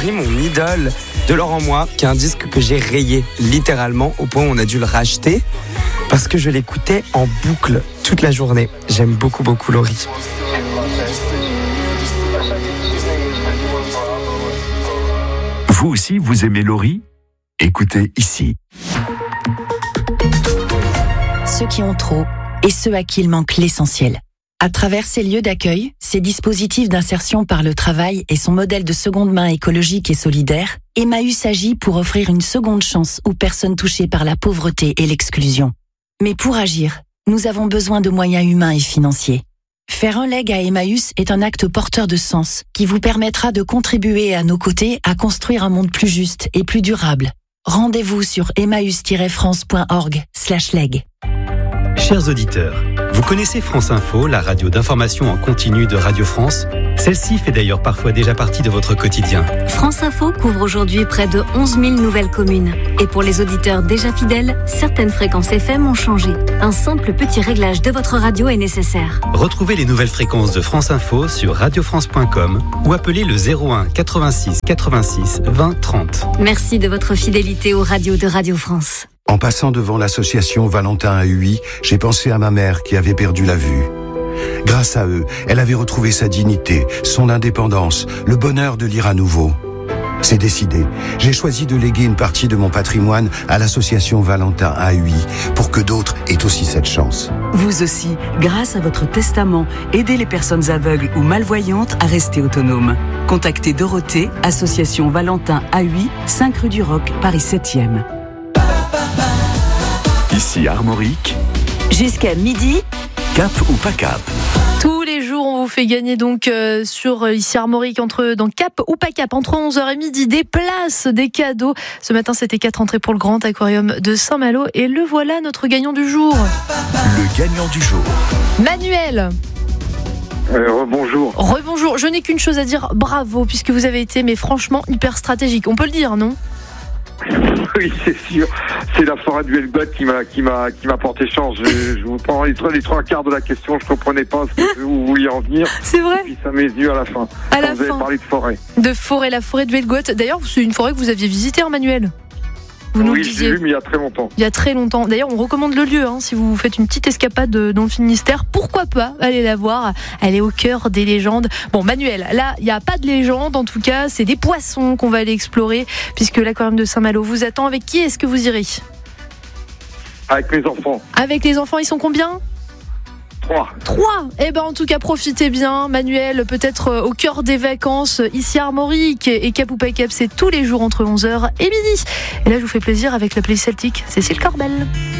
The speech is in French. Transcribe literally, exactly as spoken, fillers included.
Laurie, mon idole de Laurent Moi, qui est un disque que j'ai rayé littéralement au point où on a dû le racheter parce que je l'écoutais en boucle toute la journée. J'aime beaucoup beaucoup Laurie. Vous aussi, vous aimez Laurie ? Écoutez ici. Ceux qui ont trop et ceux à qui il manque l'essentiel. À travers ces lieux d'accueil, ces dispositifs d'insertion par le travail et son modèle de seconde main écologique et solidaire, Emmaüs agit pour offrir une seconde chance aux personnes touchées par la pauvreté et l'exclusion. Mais pour agir, nous avons besoin de moyens humains et financiers. Faire un leg à Emmaüs est un acte porteur de sens qui vous permettra de contribuer à nos côtés à construire un monde plus juste et plus durable. Rendez-vous sur emmaüs tiret france point org slash leg. Chers auditeurs, vous connaissez France Info, la radio d'information en continu de Radio France ? Celle-ci fait d'ailleurs parfois déjà partie de votre quotidien. France Info couvre aujourd'hui près de onze mille nouvelles communes. Et pour les auditeurs déjà fidèles, certaines fréquences F M ont changé. Un simple petit réglage de votre radio est nécessaire. Retrouvez les nouvelles fréquences de France Info sur radio france point com ou appelez le zéro un quatre-vingt-six quatre-vingt-six vingt trente. Merci de votre fidélité aux radios de Radio France. En passant devant l'association Valentin à Huy, j'ai pensé à ma mère qui avait perdu la vue. Grâce à eux, elle avait retrouvé sa dignité, son indépendance, le bonheur de lire à nouveau. C'est décidé. J'ai choisi de léguer une partie de mon patrimoine à l'association Valentin à Huy pour que d'autres aient aussi cette chance. Vous aussi, grâce à votre testament, aidez les personnes aveugles ou malvoyantes à rester autonomes. Contactez Dorothée, association Valentin à Huy, cinq rue du Roc, Paris septième. Ici Armorique. Jusqu'à midi. Cap ou pas cap ? Tous les jours, on vous fait gagner donc euh, sur euh, ici Armorique entre dans Cap ou pas Cap entre onze heures et midi des places, des cadeaux. Ce matin, c'était quatre entrées pour le Grand Aquarium de Saint-Malo et le voilà notre gagnant du jour. Le gagnant du jour. Manuel. Euh, rebonjour. Rebonjour. Je n'ai qu'une chose à dire, bravo, puisque vous avez été, mais franchement, hyper stratégique. On peut le dire, non ? Oui, c'est sûr. C'est la forêt du Helgoth qui m'a, qui m'a, qui m'a porté chance. Je, je vous prends les trois, les trois quarts de la question. Je comprenais pas ce que vous vouliez en venir. C'est vrai. Et puis ça m'est venu à la fin. À Quand la vous fin. avez parlé de forêt. De forêt, la forêt de Helgoth. D'ailleurs, c'est une forêt que vous aviez visitée, hein, Manuel. Vous nous Oui, le j'ai disiez. vu, mais il y a très longtemps. Il y a très longtemps. D'ailleurs, on recommande le lieu, hein, si vous faites une petite escapade dans le Finistère. Pourquoi pas aller la voir ? Elle est au cœur des légendes. Bon, Manuel, là, il n'y a pas de légende. En tout cas, c'est des poissons qu'on va aller explorer, puisque l'aquarium de Saint-Malo vous attend. Avec qui est-ce que vous irez ? Avec mes enfants. Avec les enfants, ils sont combien ? Trois. Trois. Eh ben, en tout cas, profitez bien. Manuel, peut-être euh, au cœur des vacances, ici à Armorique. Et Cap ou pas Cap, c'est tous les jours entre onze heures et midi. Et là, je vous fais plaisir avec la playlist celtique. Cécile Corbel.